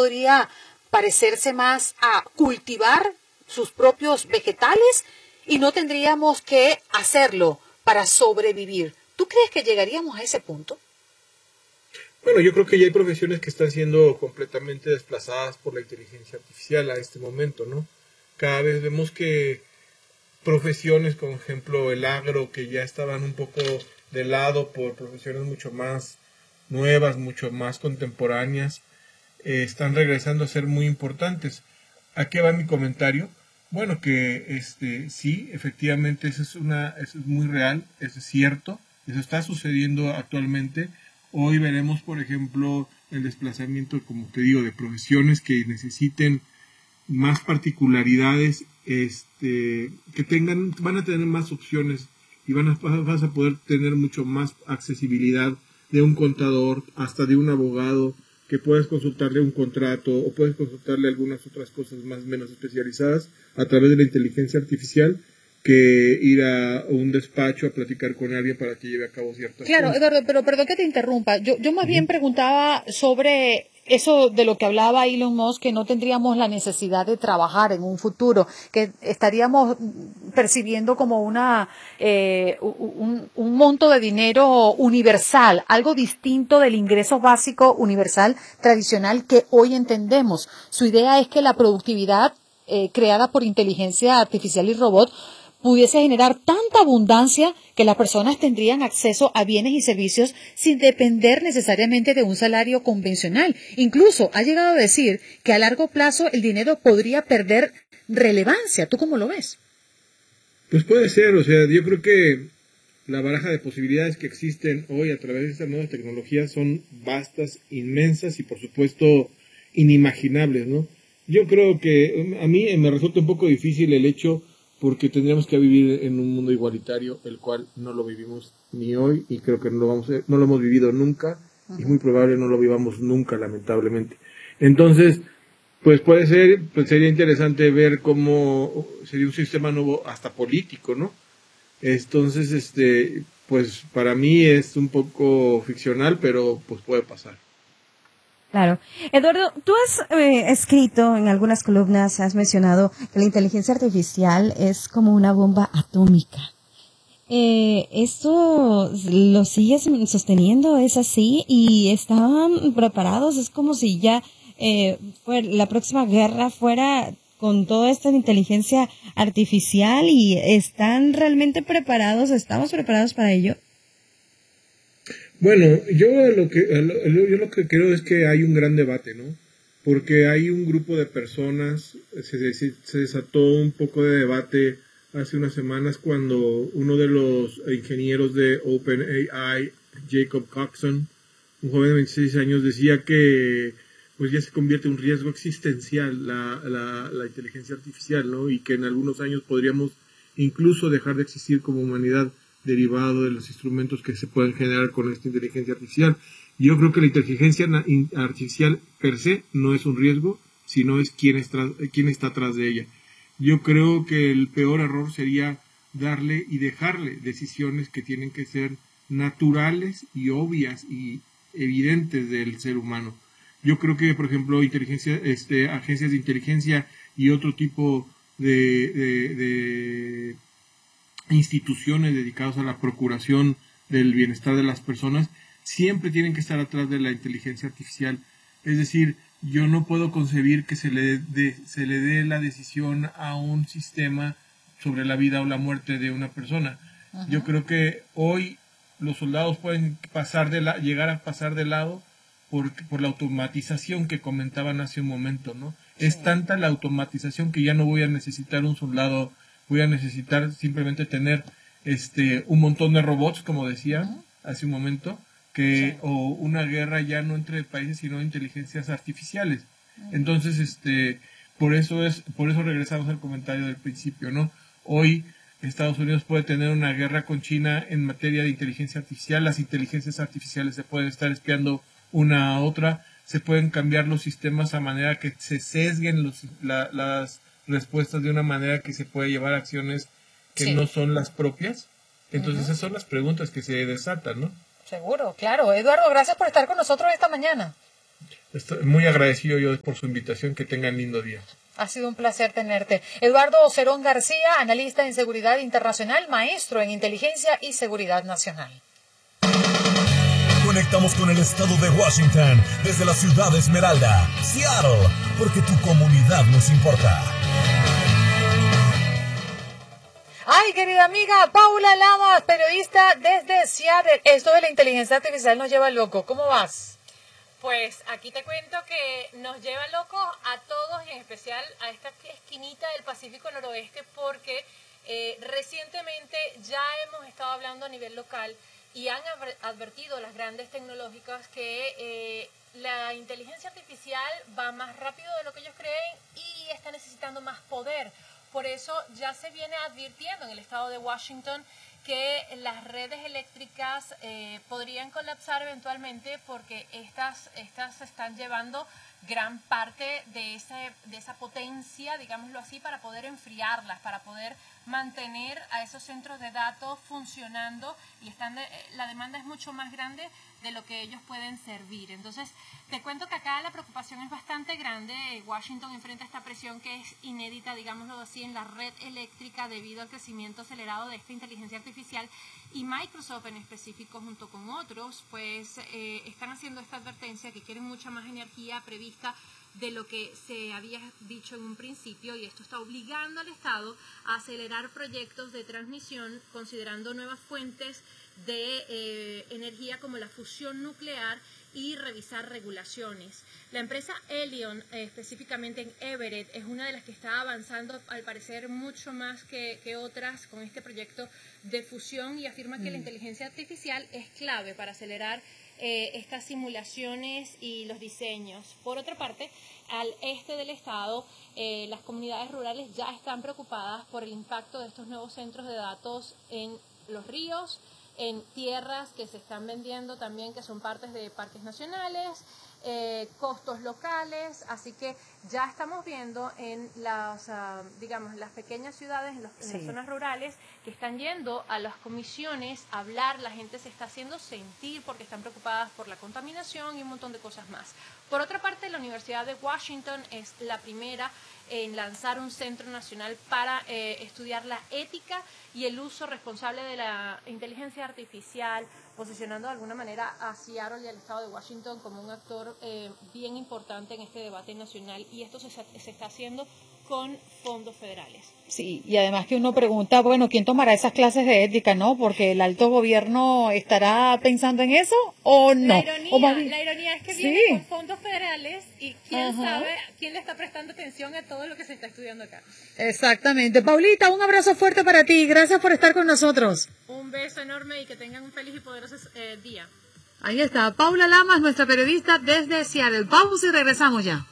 podría parecerse más a cultivar sus propios vegetales y no tendríamos que hacerlo para sobrevivir. ¿Tú crees que llegaríamos a ese punto? Bueno, yo creo que ya hay profesiones que están siendo completamente desplazadas por la inteligencia artificial a este momento, ¿no? Cada vez vemos que profesiones, como ejemplo el agro, que ya estaban un poco de lado por profesiones mucho más nuevas, mucho más contemporáneas, están regresando a ser muy importantes. ¿A qué va mi comentario? Bueno, que sí, efectivamente eso es muy real, eso es cierto, eso está sucediendo actualmente. Hoy veremos, por ejemplo, el desplazamiento, como te digo, de profesiones que necesiten más particularidades, van a tener más opciones y vas a poder tener mucho más accesibilidad de un contador, hasta de un abogado, que puedes consultarle un contrato o puedes consultarle algunas otras cosas más o menos especializadas a través de la inteligencia artificial, que ir a un despacho a platicar con alguien para que lleve a cabo ciertas cosas. Claro, Eduardo, pero perdón que te interrumpa. Yo más bien preguntaba sobre eso de lo que hablaba Elon Musk, que no tendríamos la necesidad de trabajar en un futuro, que estaríamos percibiendo como un monto de dinero universal, algo distinto del ingreso básico universal tradicional que hoy entendemos. Su idea es que la productividad creada por inteligencia artificial y robot pudiese generar tanta abundancia que las personas tendrían acceso a bienes y servicios sin depender necesariamente de un salario convencional. Incluso ha llegado a decir que a largo plazo el dinero podría perder relevancia. ¿Tú cómo lo ves? Pues puede ser, o sea, yo creo que la baraja de posibilidades que existen hoy a través de estas nuevas tecnologías son vastas, inmensas y por supuesto inimaginables, ¿no? Yo creo que a mí me resulta un poco difícil el hecho, porque tendríamos que vivir en un mundo igualitario, el cual no lo vivimos ni hoy y creo que no lo hemos vivido nunca y muy probable no lo vivamos nunca, lamentablemente. Entonces, pues sería interesante ver cómo sería un sistema nuevo hasta político, ¿no? Entonces, pues para mí es un poco ficcional, pero pues puede pasar. Claro. Eduardo, tú has escrito en algunas columnas, has mencionado que la inteligencia artificial es como una bomba atómica. ¿Esto lo sigues sosteniendo? ¿Es así? ¿Y estaban preparados? Es como si ya la próxima guerra fuera con toda esta inteligencia artificial, y ¿están realmente preparados? ¿Estamos preparados para ello? Bueno, yo lo que creo es que hay un gran debate, ¿no? Porque hay un grupo de personas, se desató un poco de debate hace unas semanas cuando uno de los ingenieros de OpenAI, Jacob Coxon, un joven de 26 años, decía que pues ya se convierte en un riesgo existencial la inteligencia artificial, ¿no? Y que en algunos años podríamos incluso dejar de existir como humanidad, derivado de los instrumentos que se pueden generar con esta inteligencia artificial. Yo creo que la inteligencia artificial per se no es un riesgo, sino es quién está atrás de ella. Yo creo que el peor error sería darle y dejarle decisiones que tienen que ser naturales y obvias y evidentes del ser humano. Yo creo que, por ejemplo, agencias de inteligencia y otro tipo de instituciones dedicadas a la procuración del bienestar de las personas siempre tienen que estar atrás de la inteligencia artificial. Es decir, yo no puedo concebir que se le dé la decisión a un sistema sobre la vida o la muerte de una persona. Uh-huh. Yo creo que hoy los soldados pueden llegar a pasar de lado por la automatización que comentaban hace un momento, ¿no? Sí. Es tanta la automatización que ya no voy a necesitar un soldado. Voy a necesitar simplemente tener un montón de robots, como decía hace un momento, o una guerra ya no entre países, sino inteligencias artificiales. Entonces, por eso regresamos al comentario del principio, ¿no? Hoy Estados Unidos puede tener una guerra con China en materia de inteligencia artificial. Las inteligencias artificiales se pueden estar espiando una a otra, se pueden cambiar los sistemas a manera que se sesguen las respuestas de una manera que se puede llevar a acciones que no son las propias. Entonces esas son las preguntas que se desatan, ¿no? Seguro, claro. Eduardo, gracias por estar con nosotros esta mañana. Estoy muy agradecido yo por su invitación. Que tengan lindo día. Ha sido un placer tenerte. Eduardo Cerón García, analista en seguridad internacional, maestro en inteligencia y seguridad nacional. Conectamos con el estado de Washington desde la ciudad de Esmeralda, Seattle, porque tu comunidad nos importa. Ay, querida amiga, Paula Lamas, periodista desde Seattle. Esto de la inteligencia artificial nos lleva loco. ¿Cómo vas? Pues aquí te cuento que nos lleva locos a todos y en especial a esta esquinita del Pacífico Noroeste porque recientemente ya hemos estado hablando a nivel local y han advertido las grandes tecnológicas que la inteligencia artificial va más rápido de lo que ellos creen y está necesitando más poder. Por eso ya se viene advirtiendo en el estado de Washington que las redes eléctricas podrían colapsar eventualmente porque estas están llevando gran parte de esa potencia, digámoslo así, para poder enfriarlas, para poder mantener a esos centros de datos funcionando y la demanda es mucho más grande de lo que ellos pueden servir. Entonces, te cuento que acá la preocupación es bastante grande. Washington enfrenta esta presión que es inédita, digámoslo así, en la red eléctrica debido al crecimiento acelerado de esta inteligencia artificial y Microsoft en específico junto con otros, pues están haciendo esta advertencia que quieren mucha más energía prevista de lo que se había dicho en un principio y esto está obligando al Estado a acelerar proyectos de transmisión considerando nuevas fuentes de energía como la fusión nuclear y revisar regulaciones. La empresa Elion, específicamente en Everett, es una de las que está avanzando al parecer mucho más que otras con este proyecto de fusión y afirma que la inteligencia artificial es clave para acelerar estas simulaciones y los diseños. Por otra parte, al este del estado, las comunidades rurales ya están preocupadas por el impacto de estos nuevos centros de datos en los ríos, en tierras que se están vendiendo también, que son partes de parques nacionales, costos locales, así que ya estamos viendo en las, digamos, las pequeñas ciudades, en las zonas rurales, que están yendo a las comisiones a hablar, la gente se está haciendo sentir porque están preocupadas por la contaminación y un montón de cosas más. Por otra parte, la Universidad de Washington es la primera en lanzar un centro nacional para estudiar la ética y el uso responsable de la inteligencia artificial, posicionando de alguna manera a Seattle y al estado de Washington como un actor bien importante en este debate nacional y esto se está haciendo con fondos federales. Sí, y además que uno pregunta, bueno, ¿quién tomará esas clases de ética, no? Porque el alto gobierno estará pensando en eso o no. La ironía es que viene con fondos federales y quién sabe quién le está prestando atención a todo lo que se está estudiando acá. Exactamente. Paulita, un abrazo fuerte para ti. Gracias por estar con nosotros. Un beso enorme y que tengan un feliz y poderoso día. Ahí está, Paula Lamas, nuestra periodista desde Seattle. Pausa y regresamos ya.